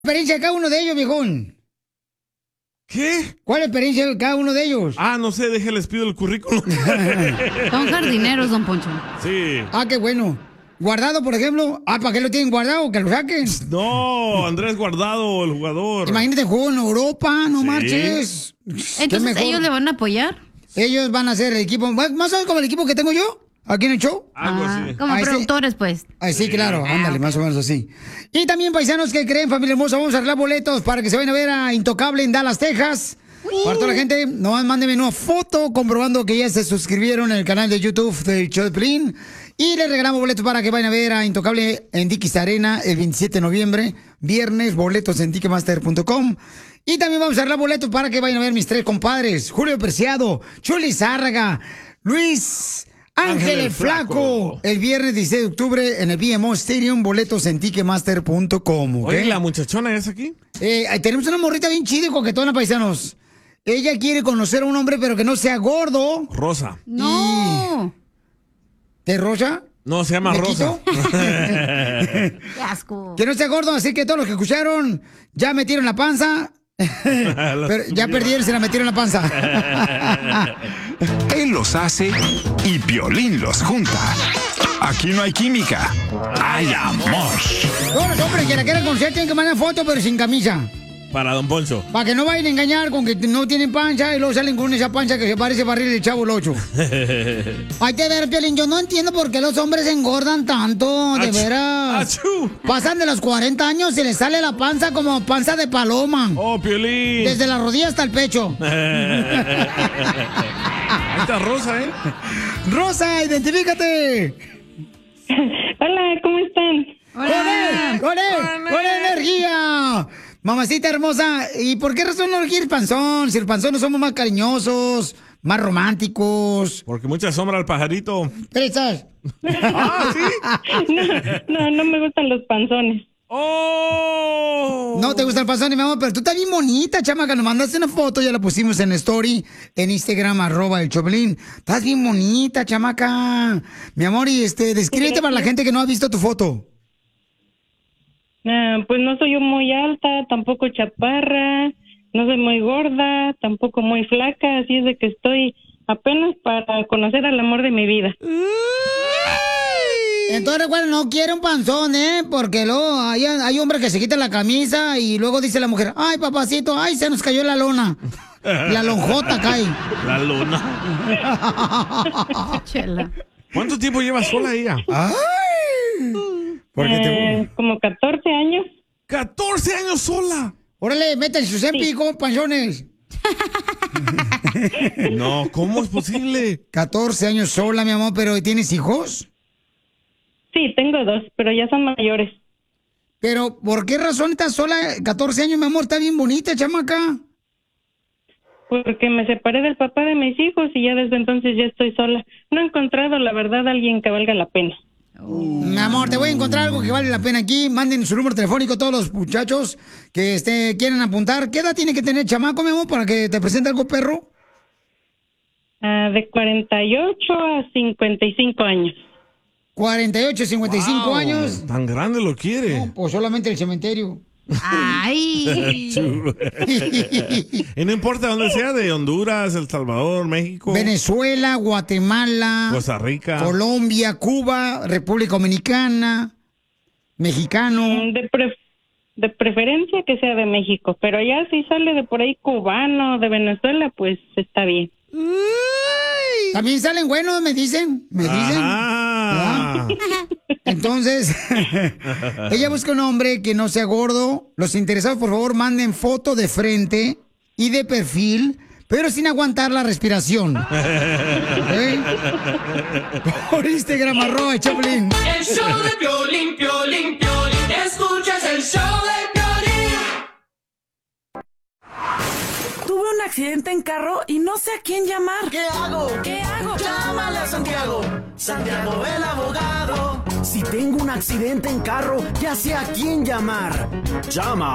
experiencia de cada uno de ellos, viejón? ¿Qué? ¿Cuál es la experiencia de cada uno de ellos? No sé, déjenles pido el currículum. Son jardineros, don Poncho. Sí. Qué bueno. Guardado, por ejemplo. ¿Para qué lo tienen guardado? ¿Que lo saquen? No, Andrés Guardado, el jugador. Imagínate, jugó en Europa, no marches. Entonces, ¿ellos le van a apoyar? Ellos van a ser el equipo, más o menos como el equipo que tengo yo, aquí en el show. Algo así. Como productores, pues. Sí, claro, ándale, más o menos así. Y también, paisanos que creen, familia hermosa, vamos a arreglar boletos para que se vayan a ver a Intocable en Dallas, Texas. Para toda la gente, nomás mándenme una foto comprobando que ya se suscribieron en el canal de YouTube del show de Piolín. Y les regalamos boletos para que vayan a ver a Intocable en Dickies Arena el 27 de noviembre, viernes, boletos en ticketmaster.com. Y también vamos a arreglar boletos para que vayan a ver mis tres compadres, Julio Preciado, Chuli Zárraga, Luis Ángel el Flaco, el viernes 16 de octubre en el BMO Stadium, boletos en ticketmaster.com. Oye, ¿la muchachona es aquí? Tenemos una morrita bien chida y coquetona, paisanos. Ella quiere conocer a un hombre, pero que no sea gordo. Rosa. No. ¿De Rosa? No, se llama Rosa. Qué asco. Que no sea gordo, así que todos los que escucharon ya metieron la panza. Pero ya perdieron, se la metieron en la panza. Él los hace y Piolín los junta. Aquí no hay química, hay amor. Todos los hombres que la quieran conocer tienen que mandar foto, pero sin camisa. Para don Poncho. Para que no vayan a engañar con que no tienen pancha y luego salen con esa pancha que se parece barril del Chavo el 8. Hay que ver, Piolín, yo no entiendo por qué los hombres engordan tanto, de veras. ¡Achú! Pasan de los 40 años y les sale la panza como panza de paloma. ¡Oh, Piolín! Desde la rodilla hasta el pecho. Ahí está Rosa, ¿eh? Rosa, identifícate. Hola, ¿cómo están? ¡Hola! ¡Con energía! Mamacita hermosa, ¿y por qué razón no quieres panzón? Si el panzón no somos más cariñosos, más románticos. Porque mucha sombra al pajarito. ¿Presas? ¿Sí? No me gustan los panzones. ¡Oh! No te gusta el panzón, mi amor, pero tú estás bien bonita, chamaca. Nos mandaste una foto, ya la pusimos en story, en Instagram, @el Choplin. Estás bien bonita, chamaca. Mi amor, y descríbete para la gente que no ha visto tu foto. Pues no soy muy alta, tampoco chaparra, no soy muy gorda, tampoco muy flaca, así es de que estoy apenas para conocer al amor de mi vida. Entonces, bueno, no quiero un panzón, porque luego hay hombres que se quitan la camisa y luego dice la mujer, ay, papacito, ay, se nos cayó la lona. La lonjota cae. La lona. Chela. ¿Cuánto tiempo llevas sola ella? ¡Ay! Como 14 años. ¡14 años sola! Órale, meten sus épico, panzones. No, ¿cómo es posible? 14 años sola, mi amor, pero ¿tienes hijos? Sí, tengo 2, pero ya son mayores. Pero, ¿por qué razón estás sola 14 años, mi amor? Está bien bonita, chamaca. Porque me separé del papá de mis hijos y ya desde entonces ya estoy sola. No he encontrado, la verdad, a alguien que valga la pena. Mi amor, te voy a encontrar algo que vale la pena aquí. Manden su número telefónico todos los muchachos que quieren apuntar. ¿Qué edad tiene que tener chamaco, mi amor, para que te presente algo, perro? De 48 a 55 años. 48, 55 años. Tan grande lo quiere. No, pues solamente el cementerio. ¡Ay! Y no importa dónde sea, de Honduras, El Salvador, México, Venezuela, Guatemala, Costa Rica, Colombia, Cuba, República Dominicana, mexicano. De preferencia que sea de México, pero ya si sale de por ahí cubano, de Venezuela, pues está bien. También salen buenos, me dicen. Entonces, ella busca un hombre que no sea gordo. Los interesados, por favor, manden foto de frente y de perfil, pero sin aguantar la respiración. Por Instagram, @Choplin. El show de Piolín, Piolín, Piolín. Escuchas el show de Piolín. Tuve un accidente en carro y no sé a quién llamar. ¿Qué hago? Llámale a Santiago. Santiago el abogado. Si tengo un accidente en carro, ya sé a quién llamar. Llama